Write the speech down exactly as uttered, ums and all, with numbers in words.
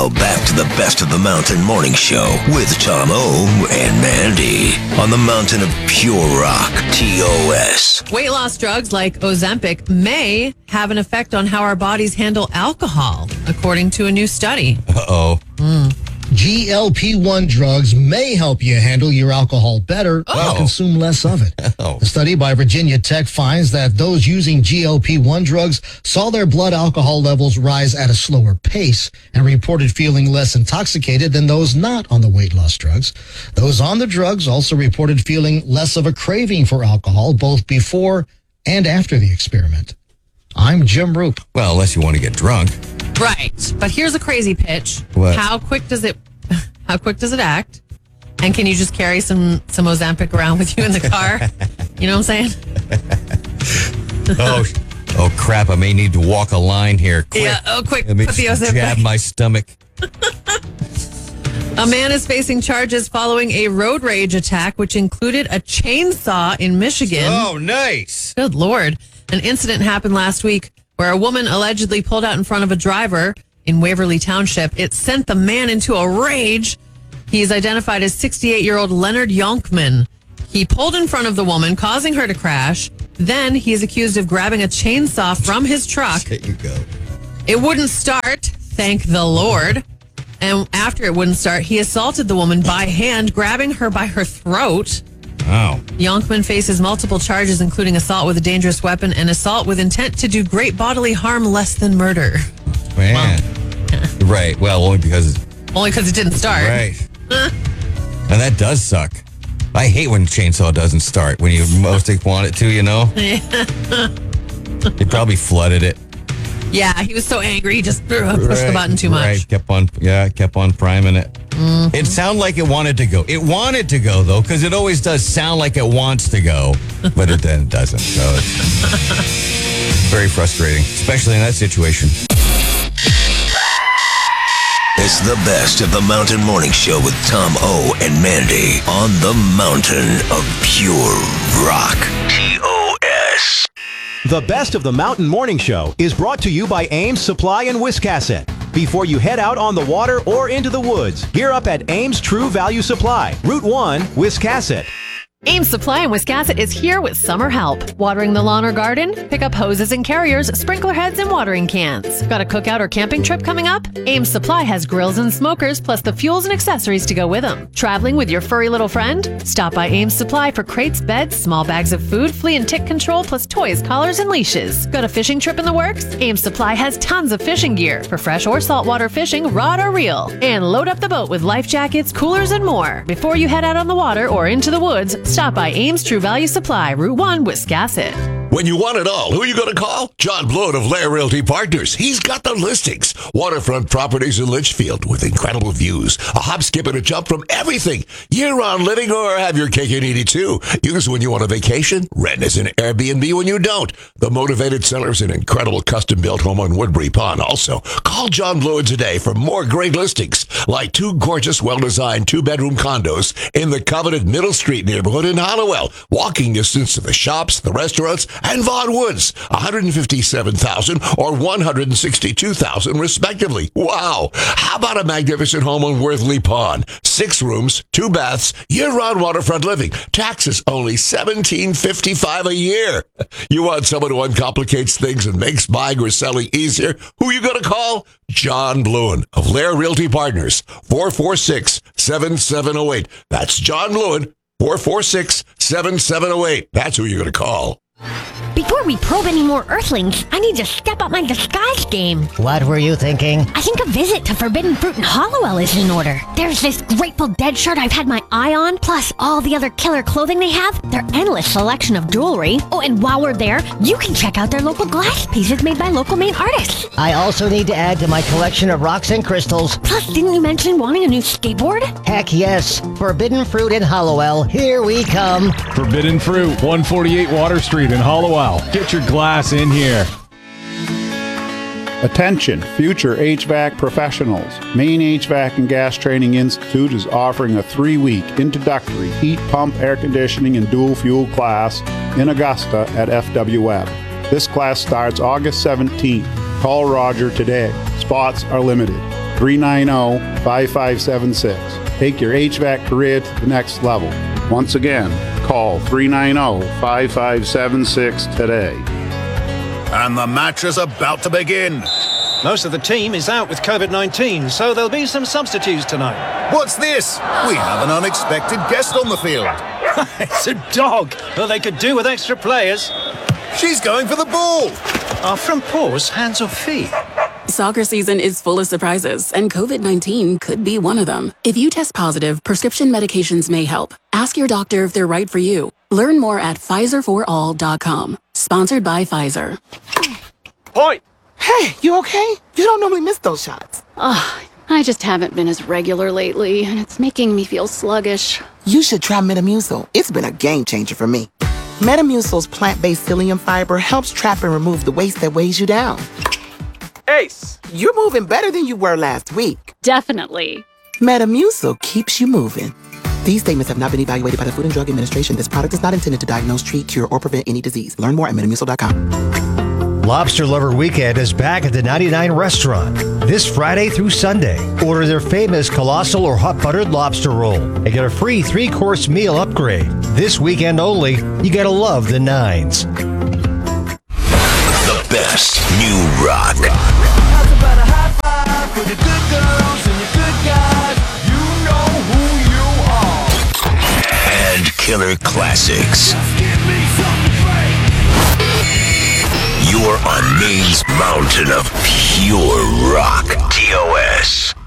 Now back to the Best of the Mountain Morning Show with Tom O and Mandy on the mountain of pure rock, T O S. Weight loss drugs like Ozempic may have an effect on how our bodies handle alcohol, according to a new study. Uh-oh. Mm. G L P one drugs may help you handle your alcohol better Oh. and consume less of it. Oh. A study by Virginia Tech finds that those using G L P one drugs saw their blood alcohol levels rise at a slower pace and reported feeling less intoxicated than those not on the weight loss drugs. Those on the drugs also reported feeling less of a craving for alcohol both before and after the experiment. I'm Jim Roop. Well, unless you want to get drunk. Right. But here's a crazy pitch. What? How quick does it how quick does it act? And can you just carry some some Ozempic around with you in the car? You know what I'm saying? Oh, oh crap, I may need to walk a line here. Quick. Yeah, oh quick, Let me put the just Ozempic. jab my stomach. A man is facing charges following a road rage attack, which included a chainsaw in Michigan. Oh, nice. Good Lord. An incident happened last week where a woman allegedly pulled out in front of a driver in Waverly Township. It sent the man into a rage. He's identified as sixty-eight-year-old Leonard Yonkman. He pulled in front of the woman, causing her to crash. Then he is accused of grabbing a chainsaw from his truck. There you go. It wouldn't start, thank the Lord. And after it wouldn't start, he assaulted the woman by hand, grabbing her by her throat. Wow. Yonkman faces multiple charges, including assault with a dangerous weapon and assault with intent to do great bodily harm less than murder. Man. Right. Well, only because... Only because it didn't start. Right. And that does suck. I hate when chainsaw doesn't start, when you most want it to, you know? They probably flooded it. Yeah, he was so angry, he just uh, pushed Right, the button too much. Right, kept on, yeah, kept on priming it. Mm-hmm. It sounded like it wanted to go. It wanted to go, though, because it always does sound like it wants to go, but it then doesn't. So it's very frustrating, especially in that situation. It's the Best of the Mountain Morning Show with Tom O and Mandy on the mountain of pure rock, T O S. The Best of the Mountain Morning Show is brought to you by Ames Supply in Wiscasset. Before you head out on the water or into the woods, gear up at Ames True Value Supply, Route one, Wiscasset. Ames Supply in Wiscasset is here with summer help. Watering the lawn or garden? Pick up hoses and carriers, sprinkler heads, and watering cans. Got a cookout or camping trip coming up? Ames Supply has grills and smokers, plus the fuels and accessories to go with them. Traveling with your furry little friend? Stop by Ames Supply for crates, beds, small bags of food, flea and tick control, plus toys, collars, and leashes. Got a fishing trip in the works? Ames Supply has tons of fishing gear for fresh or saltwater fishing, rod or reel. And load up the boat with life jackets, coolers, and more. Before you head out on the water or into the woods, stop by Ames True Value Supply, Route one, Wiscasset. When you want it all, who are you going to call? John Blood of Lair Realty Partners. He's got the listings. Waterfront properties in Litchfield with incredible views. A hop, skip, and a jump from everything. Year-round living or have your cake and eat it too. Use when you want a vacation. Rent as an Airbnb when you don't. The motivated seller's an incredible custom-built home on Woodbury Pond. Also, call John Blood today for more great listings, like two gorgeous, well-designed two-bedroom condos in the coveted Middle Street neighborhood in Hollowell. Walking distance to the shops, the restaurants, and Vaughan Woods, one hundred fifty-seven thousand dollars or one hundred sixty-two thousand dollars respectively. Wow! How about a magnificent home on Worthley Pond? Six rooms, two baths, year-round waterfront living. Taxes only seventeen fifty-five a year. You want someone who uncomplicates things and makes buying or selling easier? Who are you going to call? John Bluen of Lair Realty Partners, four four six, seven seven zero eight. That's John Bluen, four four six, seven seven zero eight. That's who you're going to call. Before we probe any more Earthlings, I need to step up my disguise game. What were you thinking? I think a visit to Forbidden Fruit in Hollowell is in order. There's this Grateful Dead shirt I've had my eye on, plus all the other killer clothing they have, their endless selection of jewelry. Oh, and while we're there, you can check out their local glass pieces made by local Maine artists. I also need to add to my collection of rocks and crystals. Plus, didn't you mention wanting a new skateboard? Heck yes. Forbidden Fruit in Hollowell. Here we come. Forbidden Fruit, one forty-eight Water Street in Hollowell. Get your glass in here. Attention, future H V A C professionals. Maine H V A C and Gas Training Institute is offering a three-week introductory heat pump, air conditioning, and dual fuel class in Augusta at F W Web. This class starts August seventeenth. Call Roger today. Spots are limited. three nine zero, five five seven six. Take your H V A C career to the next level. Once again, call three nine zero, five five seven six today. And the match is about to begin. Most of the team is out with COVID nineteen, so there'll be some substitutes tonight. What's this? We have an unexpected guest on the field. It's a dog. Well, they could do with extra players. She's going for the ball. Are front paws hands or feet? Soccer season is full of surprises, and COVID nineteen could be one of them. If you test positive, prescription medications may help. Ask your doctor if they're right for you. Learn more at Pfizer for all dot com. Sponsored by Pfizer. Point! Hey, you okay? You don't normally miss those shots. Ugh, I just haven't been as regular lately, and it's making me feel sluggish. You should try Metamucil. It's been a game changer for me. Metamucil's plant-based psyllium fiber helps trap and remove the waste that weighs you down. Ace! You're moving better than you were last week. Definitely. Metamucil keeps you moving. These statements have not been evaluated by the Food and Drug Administration. This product is not intended to diagnose, treat, cure, or prevent any disease. Learn more at metamucil dot com. Lobster Lover Weekend is back at the ninety-nine Restaurant this Friday through Sunday. Order their famous colossal or hot buttered lobster roll and get a free three-course meal upgrade. This weekend only, you gotta love the nines. The best new rock. And killer classics. You're on Maine's mountain of pure rock. T O S.